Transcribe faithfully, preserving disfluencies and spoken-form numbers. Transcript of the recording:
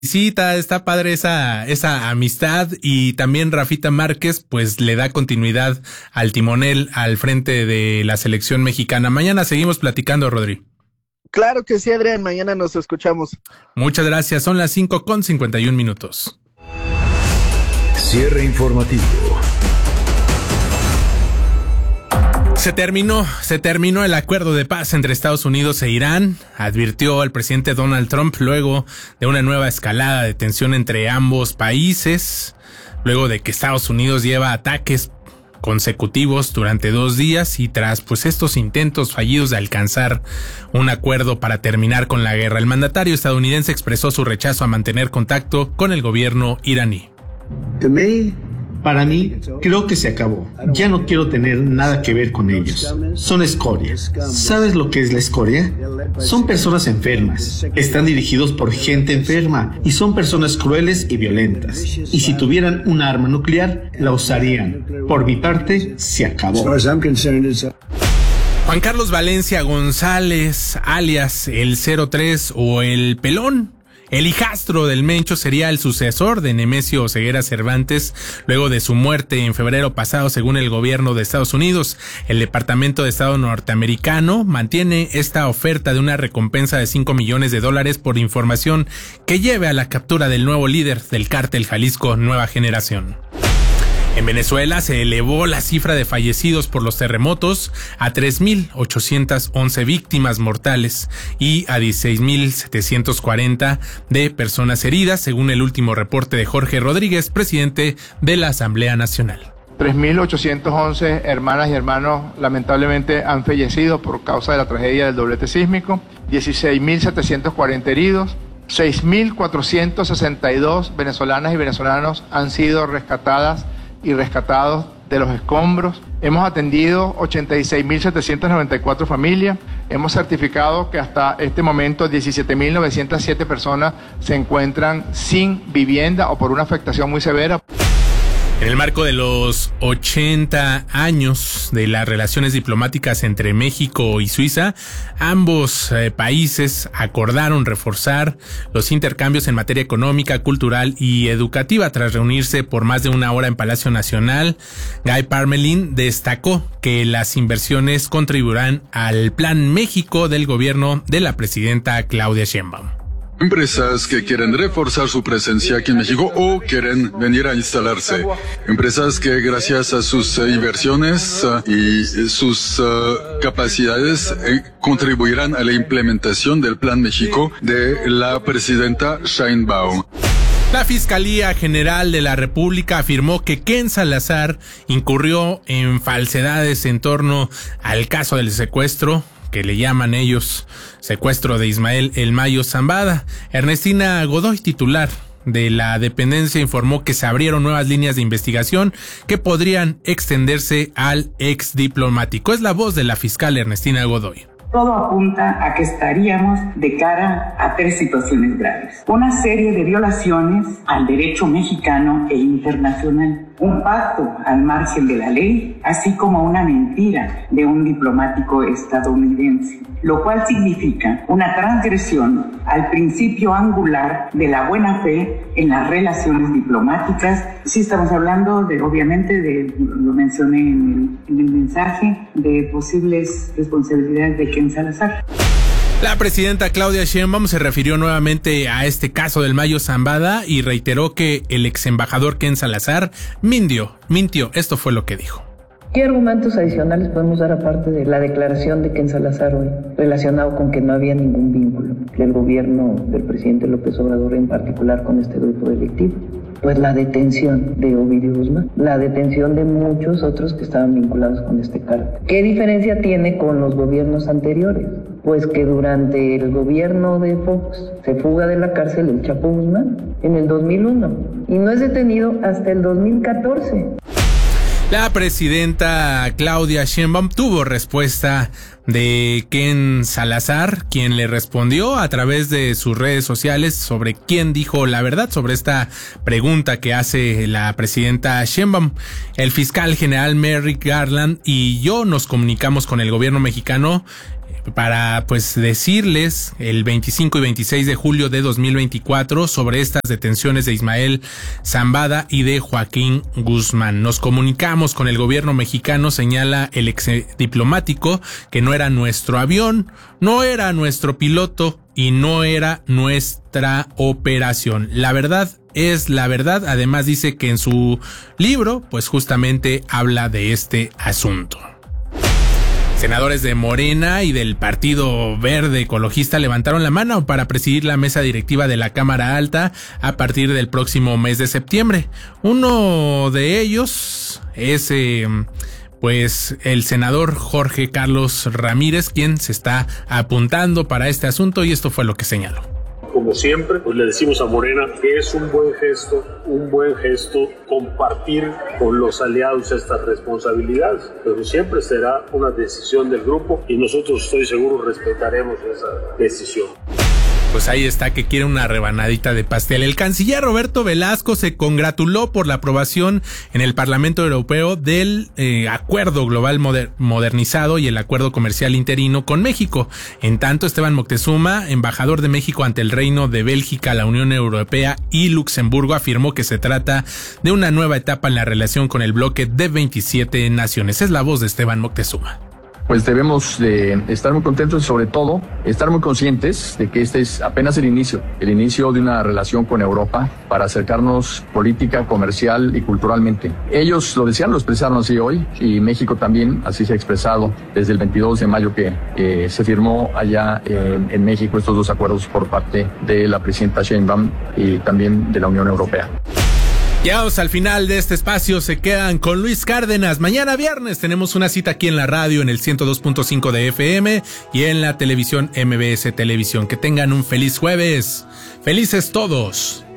Cita, está padre esa, esa amistad, y también Rafita Márquez pues le da continuidad al timonel al frente de la selección mexicana. Mañana seguimos platicando, Rodri. Claro que sí, Adrián, mañana nos escuchamos. Muchas gracias, son las cinco con cincuenta y un minutos. Cierre informativo. Se terminó, se terminó el acuerdo de paz entre Estados Unidos e Irán, advirtió el presidente Donald Trump luego de una nueva escalada de tensión entre ambos países, luego de que Estados Unidos lleva ataques consecutivos durante dos días y tras pues estos intentos fallidos de alcanzar un acuerdo para terminar con la guerra. El mandatario estadounidense expresó su rechazo a mantener contacto con el gobierno iraní. Para mí, creo que se acabó. Ya no quiero tener nada que ver con ellos. Son escoria. ¿Sabes lo que es la escoria? Son personas enfermas. Están dirigidos por gente enferma y son personas crueles y violentas. Y si tuvieran una arma nuclear, la usarían. Por mi parte, se acabó. Juan Carlos Valencia González, alias el cero tres o el Pelón, el hijastro del Mencho, sería el sucesor de Nemesio Ceguera Cervantes luego de su muerte en febrero pasado, según el gobierno de Estados Unidos. El Departamento de Estado norteamericano mantiene esta oferta de una recompensa de cinco millones de dólares por información que lleve a la captura del nuevo líder del cártel Jalisco Nueva Generación. En Venezuela se elevó la cifra de fallecidos por los terremotos a tres mil ochocientas once víctimas mortales y a dieciséis mil setecientos cuarenta de personas heridas, según el último reporte de Jorge Rodríguez, presidente de la Asamblea Nacional. tres mil ochocientos once hermanas y hermanos lamentablemente han fallecido por causa de la tragedia del doblete sísmico, dieciséis mil setecientos cuarenta heridos, seis mil cuatrocientos sesenta y dos venezolanas y venezolanos han sido rescatadas y rescatados de los escombros. Hemos atendido ochenta y seis mil setecientas noventa y cuatro familias. Hemos certificado que hasta este momento diecisiete mil novecientas siete personas se encuentran sin vivienda o por una afectación muy severa. En el marco de los ochenta años de las relaciones diplomáticas entre México y Suiza, ambos eh, países acordaron reforzar los intercambios en materia económica, cultural y educativa. Tras reunirse por más de una hora en Palacio Nacional, Guy Parmelin destacó que las inversiones contribuirán al Plan México del gobierno de la presidenta Claudia Sheinbaum. Empresas que quieren reforzar su presencia aquí en México o quieren venir a instalarse. Empresas que gracias a sus uh, inversiones uh, y sus uh, capacidades eh, contribuirán a la implementación del Plan México de la presidenta Sheinbaum. La Fiscalía General de la República afirmó que Ken Salazar incurrió en falsedades en torno al caso del secuestro, que le llaman ellos secuestro de Ismael El Mayo Zambada. Ernestina Godoy, titular de la dependencia, informó que se abrieron nuevas líneas de investigación que podrían extenderse al ex diplomático. Es la voz de la fiscal Ernestina Godoy. Todo apunta a que estaríamos de cara a tres situaciones graves. Una serie de violaciones al derecho mexicano e internacional. Un pacto al margen de la ley, así como una mentira de un diplomático estadounidense, lo cual significa una transgresión al principio angular de la buena fe en las relaciones diplomáticas. Sí estamos hablando de, obviamente, de, lo mencioné en el, en el mensaje, de posibles responsabilidades de Ken Salazar. La presidenta Claudia Sheinbaum se refirió nuevamente a este caso del Mayo Zambada y reiteró que el ex embajador Ken Salazar mintió, mintió. Esto fue lo que dijo. ¿Qué argumentos adicionales podemos dar aparte de la declaración de Ken Salazar hoy, relacionado con que no había ningún vínculo del gobierno del presidente López Obrador, en particular con este grupo delictivo? Pues la detención de Ovidio Guzmán, la detención de muchos otros que estaban vinculados con este cártel. ¿Qué diferencia tiene con los gobiernos anteriores? Pues que durante el gobierno de Fox se fuga de la cárcel el Chapo Guzmán en el dos mil uno y no es detenido hasta el dos mil catorce. La presidenta Claudia Sheinbaum tuvo respuesta de Ken Salazar, quien le respondió a través de sus redes sociales sobre quién dijo la verdad sobre esta pregunta que hace la presidenta Sheinbaum. El fiscal general Merrick Garland y yo nos comunicamos con el gobierno mexicano para pues decirles el veinticinco y veintiséis de julio de dos mil veinticuatro sobre estas detenciones de Ismael Zambada y de Joaquín Guzmán. Nos comunicamos con el gobierno mexicano, señala el ex diplomático, que no era nuestro avión, no era nuestro piloto y no era nuestra operación. La verdad es la verdad. Además dice que en su libro pues justamente habla de este asunto. Senadores de Morena y del Partido Verde Ecologista levantaron la mano para presidir la mesa directiva de la Cámara Alta a partir del próximo mes de septiembre. Uno de ellos es eh, pues el senador Jorge Carlos Ramírez, quien se está apuntando para este asunto, y esto fue lo que señaló. Como siempre, pues le decimos a Morena que es un buen gesto, un buen gesto compartir con los aliados estas responsabilidades, pero siempre será una decisión del grupo y nosotros, estoy seguro, respetaremos esa decisión. Pues ahí está, que quiere una rebanadita de pastel. El canciller Roberto Velasco se congratuló por la aprobación en el Parlamento Europeo del eh, Acuerdo Global Moder- Modernizado y el Acuerdo Comercial Interino con México. En tanto, Esteban Moctezuma, embajador de México ante el Reino de Bélgica, la Unión Europea y Luxemburgo, afirmó que se trata de una nueva etapa en la relación con el bloque de veintisiete naciones. Es la voz de Esteban Moctezuma. Pues debemos de estar muy contentos y sobre todo estar muy conscientes de que este es apenas el inicio, el inicio de una relación con Europa para acercarnos política, comercial y culturalmente. Ellos lo decían, lo expresaron así hoy, y México también así se ha expresado desde el veintidós de mayo que eh, se firmó allá en, en México estos dos acuerdos por parte de la presidenta Sheinbaum y también de la Unión Europea. Llegados al final de este espacio, se quedan con Luis Cárdenas. Mañana viernes tenemos una cita aquí en la radio en el ciento dos punto cinco de F M y en la televisión M B S Televisión. Que tengan un feliz jueves. ¡Felices todos!